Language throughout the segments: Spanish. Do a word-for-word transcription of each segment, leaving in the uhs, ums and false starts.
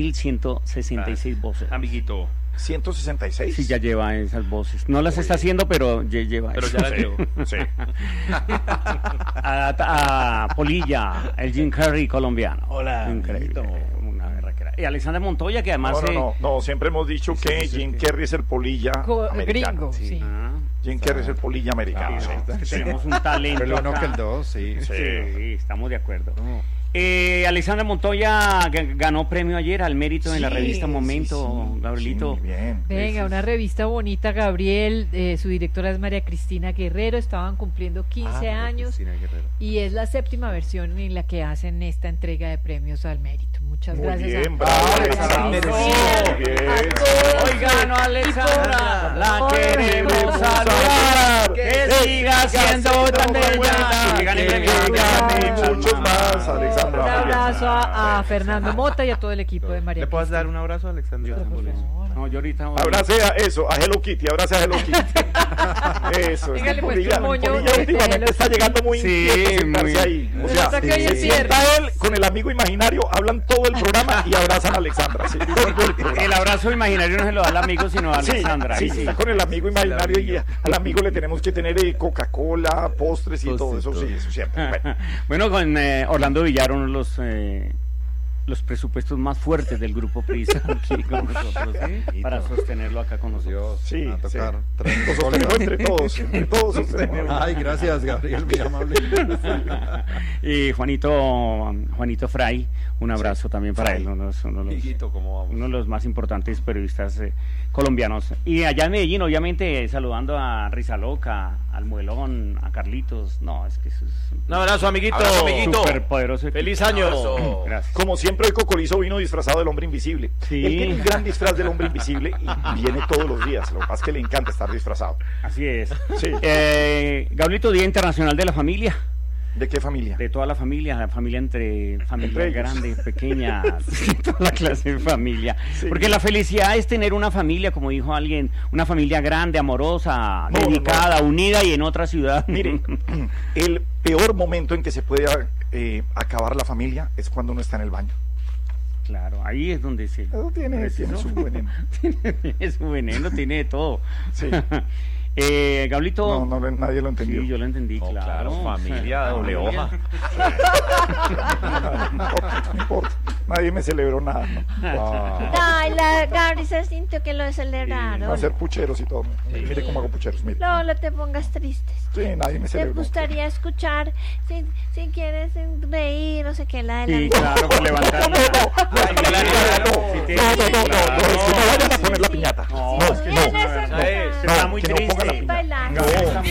mil ciento sesenta y seis ah, voces. Amiguito. ciento sesenta y seis. Sí, ya lleva esas voces. No las Uy. está haciendo, pero ya lleva Pero eso. ya las llevo. Sí. a, a Polilla, el Jim Carrey colombiano. Hola. Increíble. Una berraquera. Y Alexandra Montoya, que además... No, no, eh, no, no, siempre hemos dicho sí, que sí, sí, Jim sí. Carrey es el polilla Co- americano. Gringo, sí. sí. Ah, Jim Carrey es el polilla americano. sí, Sí. sí. Tenemos un talento. Pero uno acá. que el dos, sí. Sí, sí, estamos de acuerdo. No. Eh, Alexandra Montoya g- ganó premio ayer al mérito Sí, en la revista Momento, sí, sí. Gabrielito. Sí, bien. Venga, una revista bonita, Gabriel. Eh, su directora es María Cristina Guerrero. Estaban cumpliendo quince Ah, años. Cristina Guerrero. Y es la séptima versión en la que hacen esta entrega de premios al mérito. Muchas Muy gracias. bien, a bravo, Alexandra. Alexandra. Muy bien. A todos. Hoy ganó Alexandra, la Hola. queremos Queremos saludar, que que siga siendo tan bella. Que gane gane premios. muchos más, Alexandra. Un Muy bien. abrazo a, a Fernando Mota y a todo el equipo de María ¿Le puedes Cristina. dar un abrazo a Alexandra? Pero, por favor. No, yo ahorita voy. Abrace a eso, a Hello Kitty, abrace a Hello Kitty. Eso, es Dígale, que pues, Polilla, un moño Polilla de últimamente Hello está Kitty. llegando muy Sí, inquieto a sentarse muy- ahí. O Pero sea, hasta que hoy se es sienta viernes. él con el amigo imaginario, hablan todo el programa y abrazan a Alexandra. Sí, todo el programa. El abrazo imaginario no se lo da al amigo, sino a Sí, Alexandra. sí, ahí sí. está con el amigo imaginario y al amigo le tenemos que tener eh, Coca-Cola, postres y todo eso, sí, eso siempre. Bueno. Bueno, con eh, Orlando Villar, uno de los eh, los presupuestos más fuertes del grupo Prisa aquí con nosotros, ¿sí? Para sostenerlo acá con nosotros. Sí, a tocar. sí. Lo sostenemos entre todos, entre todos sostenemos. Ay, gracias, Gabriel, muy amable. Y Juanito Juanito Fray, un abrazo sí. también para Fray. él, uno de los, uno de los, Higuito, ¿cómo vamos? uno de los más importantes periodistas eh, colombianos. Y allá en Medellín, obviamente, saludando a Risa Loca, al Muelón, a Carlitos. No, es que eso es Un abrazo, amiguito. Abrazo, amiguito. súper poderoso. Feliz año. Gracias. Como siempre, hoy Cocolizo vino disfrazado del hombre invisible. Sí. Él tiene un gran disfraz del hombre invisible y viene todos los días. Lo que pasa es que le encanta estar disfrazado. Así es. Sí. Eh, Gabrielito, Día Internacional de la Familia. ¿De qué familia? De toda la familia, la familia entre familia Entre ellos. grande, pequeña, toda la clase de familia. Sí. Porque la felicidad es tener una familia, como dijo alguien, una familia grande, amorosa, No, dedicada, no. unida y en otra ciudad. Miren, el peor momento en que se puede eh, acabar la familia es cuando uno está en el baño. Claro, ahí es donde se... Eso tiene, Preciso. tiene su veneno. Tiene su veneno, tiene de todo. Sí. Eh, Gablito... No, no, le- nadie lo entendió. Sí, yo lo entendí, No, claro. claro, familia, doble Familia. hoja. No importa, no importa. Nadie me celebró nada. ¿no? Ah, Ay, la Gabri se sintió que lo celebraron. va a hacer pucheros y todo. Mire cómo hago pucheros, mire. No, no te pongas tristes. Sí, nadie me Te celebró. gustaría escuchar, si, si quieres reír, no sé qué, la de la Sí, claro, por levantar. No, no, no, Ay, no, claro, no, sí no, tiene- no, no, no, no, claro. no, no vayan a poner la Sí, piñata. No, No, es que no, no, Vienes a no, cantar. está muy que no ponga la triste. piñata. Bailando. No, no,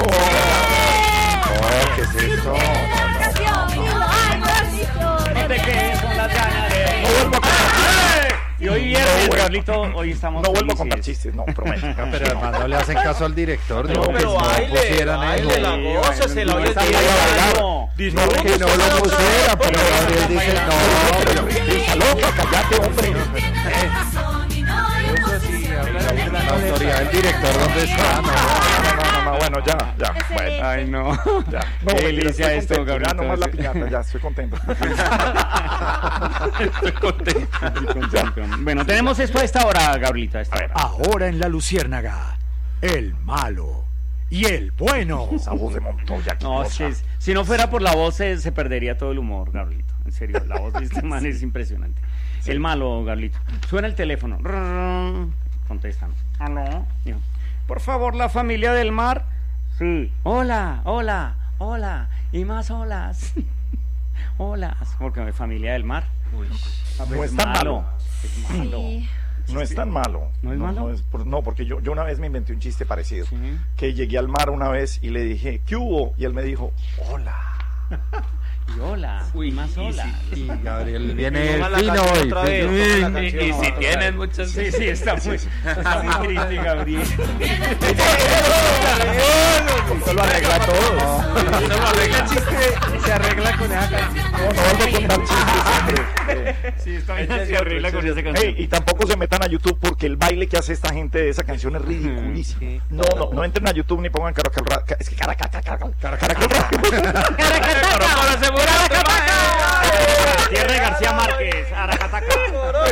¿qué es eso? La canción, dilo, ay, Gordito. No te quedes con las ganas de... No vuelvo a contar chistes. Y hoy viernes, No vuelvo- Carlito, hoy estamos No vuelvo a felices. contar chistes, no, prometo. Pero además no le hacen caso al director. No, digo que pero no baile, pusieran baile, eso. la gócesela, No, hoy es está día de bailando. bailar. No, que no lo pusiera, pero Gabriel dice no, pero Risa loca, cállate, hombre. eso sí, habla de la autoridad del director, ¿dónde está? No, No, no, no, bueno, ya, ya. Excelente. Bueno, Ay, no. ya. No, Qué mentira, delicia estoy esto, contento. Ya, Gabrielito. nomás la piñata, ya, estoy contento. Estoy contento. Bueno, tenemos esto a esta hora, Gabrielita, a esta hora. Ahora en La Luciérnaga, el malo y el bueno. Esa voz de Montoya, qué No, cosa. si, es- si no fuera por la voz se, se perdería todo el humor, Gabrielito. En serio, la voz de este man es impresionante. El malo, Gabrielito. Suena el teléfono. Rrrr. Contestan. ¿Aló? Digo, por favor, la familia del mar. Sí. Hola, hola, hola. Y más olas. Olas. Porque es familia del mar. No es tan malo. Es malo. Sí. No es tan malo. ¿No es malo? No, es por- no, porque yo, yo una vez me inventé un chiste parecido. Sí. Que llegué al mar una vez y le dije, ¿qué hubo? Y él me dijo, hola. Y hola. Y más olas. y Gabriel viene Ponga la fino canción hoy. otra vez, fino. ponga la Y- canción. y- Y si tienen muchas... Sí, sí, está muy, está muy triste, Gabriel. Eso lo arregla todo. Eso lo arregla chiste. Se arregla con esa canción. No, no vuelvo a contar chistes, hombre. Sí, está bien. Este Se arregla con esa Ey, canción. y tampoco se metan a YouTube porque el baile que hace esta gente de esa canción es ridiculísimo. No, no, no entren a YouTube ni pongan Caracol Radio. Es que Caracol Caracol Caracol Radio. Tierra de García Márquez, Aracataca.